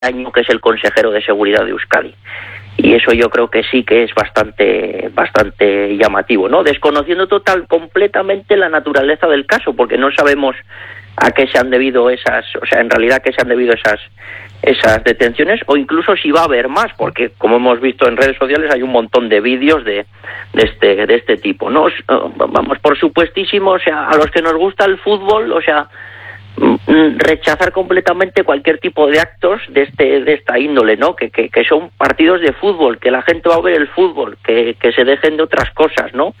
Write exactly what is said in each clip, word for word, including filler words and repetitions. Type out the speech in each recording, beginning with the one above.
año que es el consejero de Seguridad de Euskadi. Y eso yo creo que sí que es bastante bastante llamativo, ¿no? Desconociendo total completamente la naturaleza del caso, porque no sabemos a qué se han debido esas, o sea, en realidad a qué se han debido esas esas detenciones, o incluso si va a haber más, porque como hemos visto en redes sociales hay un montón de vídeos de, de este de este tipo, ¿no? Vamos, por supuestísimo, o sea, a los que nos gusta el fútbol, o sea, rechazar completamente cualquier tipo de actos de este de esta índole, ¿no? Que, que, que son partidos de fútbol, que la gente va a ver el fútbol, que, que se dejen de otras cosas, ¿no?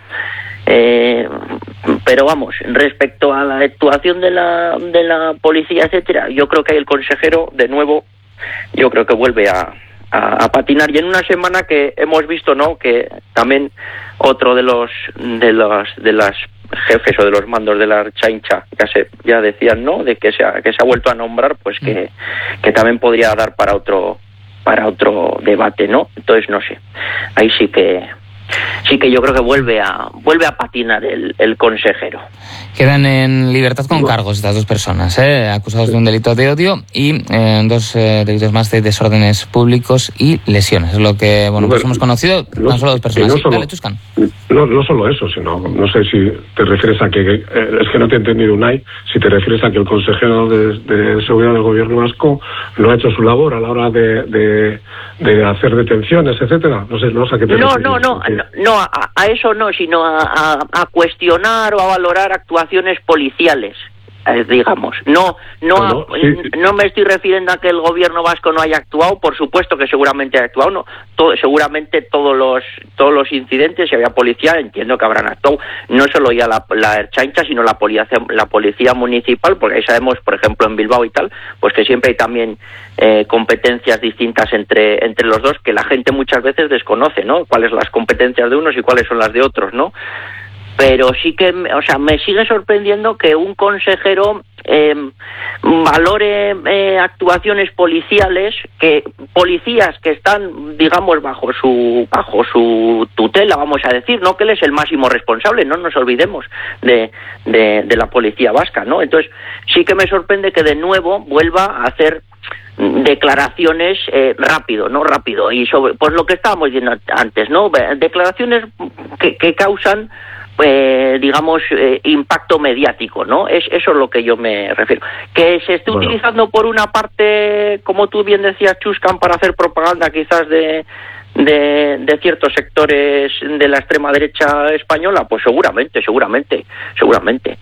Eh, pero vamos, respecto a la actuación de la de la policía, etcétera, yo creo que ahí el consejero, de nuevo, yo creo que vuelve a, a, a patinar, y en una semana que hemos visto, ¿no?, que también otro de los de los de las jefes o de los mandos de la Ertzaintza ya se ya decían, ¿no?, de que se ha, que se ha vuelto a nombrar, pues que que también podría dar para otro para otro debate, ¿no? Entonces no sé, ahí sí que sí que yo creo que vuelve a vuelve a patinar el, el consejero. Quedan en libertad con cargos estas dos personas, ¿eh? acusados de un delito de odio y eh, dos eh, delitos más de desórdenes públicos y lesiones. Es lo que bueno pues hemos conocido, no, tan solo dos personas. No, ¿Sí? solo, Dale, Chuscan. no, no solo eso, sino, no sé si te refieres a que, eh, es que no te he entendido, Unai, si te refieres a que el consejero de, de Seguridad del Gobierno vasco no ha hecho su labor a la hora de, de, de hacer detenciones, etcétera. No sé, no sé a qué te no, refieres. No, no, no, no, a, a eso no, sino a, a, a cuestionar o a valorar actuaciones policiales, eh, digamos. No, no, bueno, a, sí, sí. no me estoy refiriendo a que el gobierno vasco no haya actuado. Por supuesto que seguramente ha actuado, no, todo, seguramente todos los todos los incidentes, si había policía, entiendo que habrán actuado. No solo ya la, la Ertzaintza, sino la policía, la policía municipal, porque ahí sabemos, por ejemplo, en Bilbao y tal, pues que siempre hay también eh, competencias distintas entre entre los dos, que la gente muchas veces desconoce, ¿no?, cuáles son las competencias de unos y cuáles son las de otros, ¿no? Pero sí que, o sea, me sigue sorprendiendo que un consejero eh, valore eh, actuaciones policiales, que policías que están, digamos, bajo su bajo su tutela, vamos a decir, no que él es el máximo responsable, no nos olvidemos de, de, de la policía vasca, ¿no? Entonces, sí que me sorprende que de nuevo vuelva a hacer declaraciones eh, rápido, ¿no? Rápido. Y sobre, pues lo que estábamos viendo antes, ¿no? Declaraciones que, que causan Eh, digamos, eh, impacto mediático, ¿no? Es eso es lo que yo me refiero. Que se esté bueno. utilizando por una parte, como tú bien decías, Chuscan, para hacer propaganda quizás de, de, de ciertos sectores de la extrema derecha española, pues seguramente, seguramente, seguramente.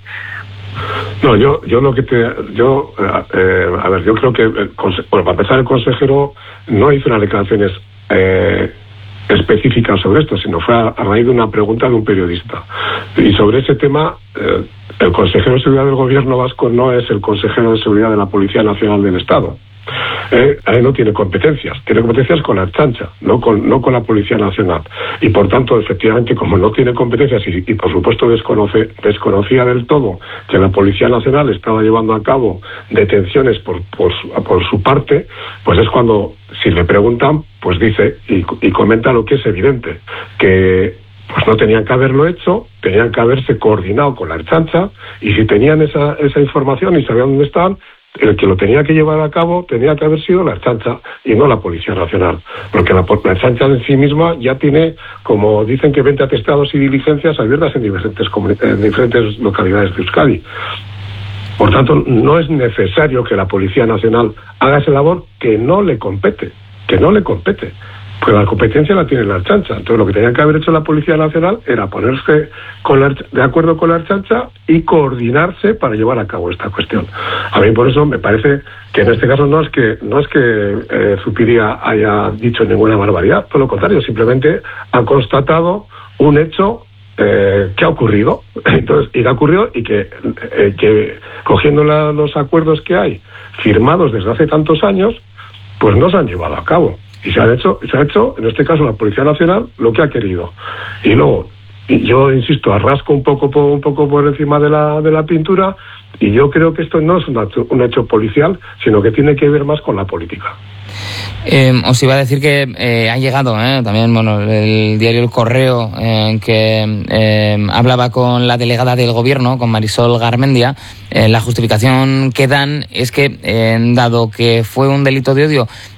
No, yo, yo lo que te, yo, eh, a ver, yo creo que, el conse- bueno, para empezar, el consejero no hizo unas declaraciones eh, específicas sobre esto, sino fue a, a raíz de una pregunta de un periodista. Y sobre ese tema, eh, el consejero de Seguridad del Gobierno vasco no es el consejero de Seguridad de la Policía Nacional del Estado. Eh, ahí no tiene competencias, tiene competencias con la Ertzaintza, no con, no con la Policía Nacional. Y por tanto, efectivamente, como no tiene competencias y, y por supuesto desconoce, desconocía del todo que la Policía Nacional estaba llevando a cabo detenciones por, por, su, por su parte, pues es cuando, si le preguntan, pues dice y, y comenta lo que es evidente, que pues no tenían que haberlo hecho, tenían que haberse coordinado con la Ertzaintza, y si tenían esa, esa información y sabían dónde estaban, el que lo tenía que llevar a cabo tenía que haber sido la Ertzaintza y no la Policía Nacional, porque la, la Ertzaintza en sí misma ya tiene, como dicen, que veinte atestados y diligencias abiertas en diferentes, en diferentes localidades de Euskadi. Por tanto, no es necesario que la Policía Nacional haga esa labor que no le compete, que no le compete. Pues la competencia la tiene la Ertzaintza. Entonces lo que tenía que haber hecho la Policía Nacional era ponerse con la, de acuerdo con la Ertzaintza y coordinarse para llevar a cabo esta cuestión. A mí por eso me parece que en este caso no es que no es que eh, Zupiria haya dicho ninguna barbaridad, por lo contrario, simplemente ha constatado un hecho eh, que ha ocurrido. Entonces, y que ha ocurrido y que, eh, que cogiendo la, los acuerdos que hay firmados desde hace tantos años, pues no se han llevado a cabo. Y se ha hecho, se ha hecho, en este caso, la Policía Nacional lo que ha querido. Y luego, y yo insisto, arrasco un poco por, un poco por encima de la, de la pintura, y yo creo que esto no es un hecho, un hecho policial, sino que tiene que ver más con la política. Eh, os iba a decir que eh, ha llegado eh, también bueno, el diario El Correo, eh, que eh, hablaba con la delegada del Gobierno, con Marisol Garmendia. Eh, la justificación que dan es que, eh, dado que fue un delito de odio